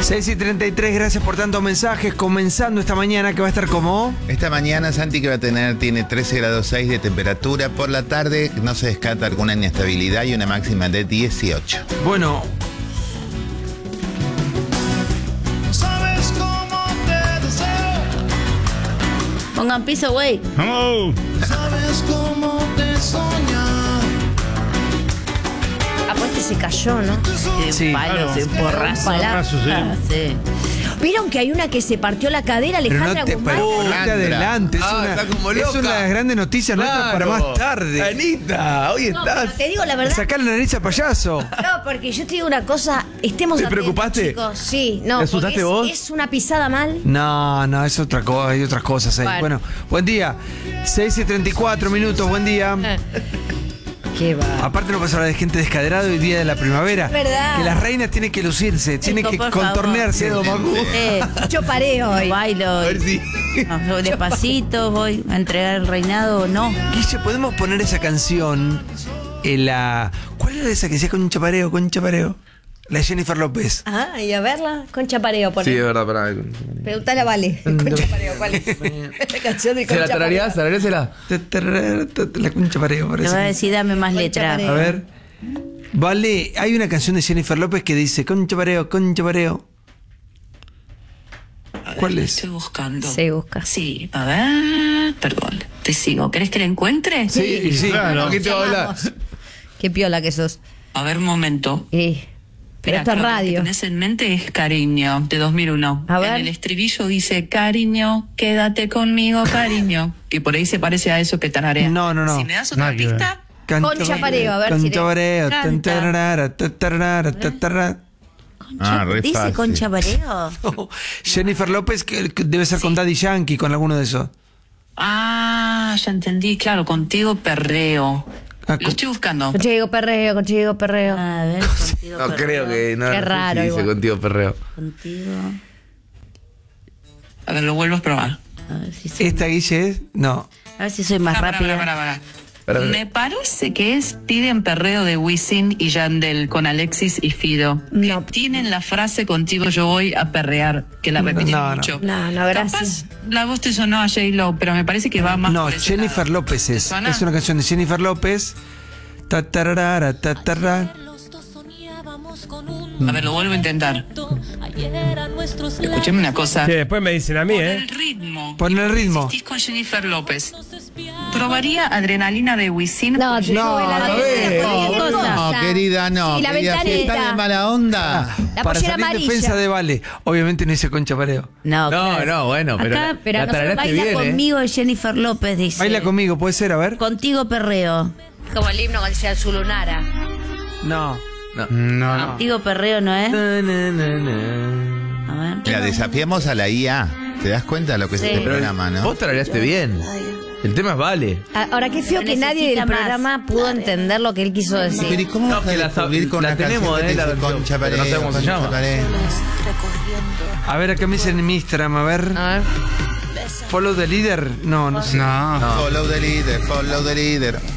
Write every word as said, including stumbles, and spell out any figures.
seis y treinta y tres, gracias por tantos mensajes. Comenzando esta mañana que va a estar como... Esta mañana Santi que va a tener, tiene trece grados seis de temperatura. Por la tarde no se descarta alguna inestabilidad y una máxima de dieciocho. Bueno... Sabes cómo te deseo. Pongan piso, güey. ¡Oh! Sabes cómo te soñar. Ah, pues este se cayó, ¿no? De Sí, palos, claro. de porrazo. Porrazo, sí. Ah, sí. ¿Vieron que hay una que se partió la cadera, Pero Alejandra no te, Guzmán? pero no te Alejandra. adelantes. Es, Ah, una, está como es loca. una de las grandes noticias nuestras para más tarde. Anita, hoy No, estás. pero te digo la verdad. Sacar la nariz a payaso. No, porque yo te digo una cosa, estemos ¿Te atentos, preocupaste? chicos. Sí, no, ¿Te asustaste porque es, vos? es una pisada mal. No, no, es otra cosa, hay otras cosas ahí. Bueno, Bueno. buen día. seis y treinta y cuatro minutos, buen día. Qué va. Aparte no pasa hablar de gente descaderada hoy día de la primavera. Verdad. Que las reinas tienen que lucirse, tienen que por favor. contornearse. Eh, Mucho pareo hoy. bailo. A ver si. No, yo despacito voy a entregar el reinado o no. Guille, ¿podemos poner esa canción en la... ¿Cuál era esa que decía con chapareo, con chapareo? La de Jennifer López. Ah, y a verla, con chapareo, por Sí, es verdad, pará. Preguntale a Vale. Con chapareo, ¿cuál es? La canción de ¿Se con la tarareás? chapareo. ¿Tarareásela? La con chapareo, Te parece. voy a decir, dame más Con letra. chapareo. A ver. Vale, hay una canción de Jennifer López que dice con chapareo, con chapareo. ¿Cuál es? Estoy buscando. Se busca. Sí, a ver. Perdón, te sigo. ¿Querés que la encuentre? Sí, sí. Claro. ¿Qué te va a hablar? Llamamos. Qué piola que sos. A ver, un momento. Eh, pero Espera, esto es creo que lo que radio. tenés en mente es Cariño, de dos mil uno. A ver. En el estribillo dice, cariño, quédate conmigo, cariño. Y por ahí se parece a eso que tararea. No, no, no. Si me das otra Nada que ver. pista, Con chapareo, a ver con si le- chapareo, Canta. tan, tararara, ta, tararara, ta, tarara. Ah, re Dice fácil. con chapareo. Oh, Jennifer López que, que debe ser con Daddy Yankee, con alguno de esos. ah, ya entendí, claro, contigo perreo. Ah, Lo con- estoy buscando. Contigo perreo, contigo perreo. A ver, contigo. No perreo. creo que. No, Qué no sé raro, si dice igual. contigo perreo. Contigo. A ver, lo vuelvo a probar. A ver si soy, ¿Esta Guille es? No. a ver si soy más Pará, pará, rápida. pará, pará. Pará, pará. Me parece que es Piden perreo de Wisin y Yandel con Alexis y Fido. No. Que tienen la frase contigo yo voy a perrear, que la repiten No, no. mucho. No, no, gracias. Capaz la voz te sonó a J-Lo, pero me parece que va más No, por ese Jennifer lado. López ¿Te es. suena? Es una canción de Jennifer López. Ta, tararara, ta, tarara. A ver, lo vuelvo a intentar. Escuchame una cosa. Que después me dicen a mí, Pon ¿eh? el ritmo. Pon el ritmo. Insistís con Jennifer López. Probaría Adrenalina de Wisin. No, te No, sube la no, letra, no, cualquier cosa. no, querida, no. Sí, la querida, si ventanita. está de mala onda. La Para pollera salir en amarilla. defensa de Vale. Obviamente no dice con chapareo. No, No, claro. no, bueno, pero Acá, la- pero la nosotros tarareaste baila bien, ¿eh? conmigo de Jennifer López, dice. Baila conmigo, puede ser, a ver. Contigo perreo. Como el himno que decía su lunara. No. No. No, no. Contigo perreo, ¿no es? Na, na, na, na. A ver. Mira, desafiamos a la I A. ¿Te das cuenta de lo que es Sí. este Pero programa, no? Vos tarareaste bien. El tema es vale. Ah, Ahora, qué feo que Necesita nadie del más. programa pudo entender lo que él quiso Pero ¿y decir. cómo No, vas a que la descubrir sab- con la una tenemos, canción que eh, te la dice versión, Concha pero no Pareo, sabemos cómo se Concha llama. Pareo? A ver, acá me dicen en mi Instagram, a ver. A ver. Follow the leader. No, no sé. No. Follow the leader, follow the leader.